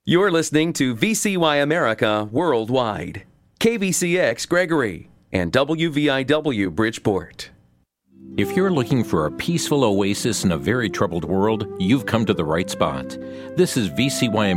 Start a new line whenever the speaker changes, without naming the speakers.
You're listening to VCY America Worldwide, KVCX Gregory, and WVIW Bridgeport.
If you're looking for a peaceful oasis in a very troubled world, you've come to the right spot. This is VCY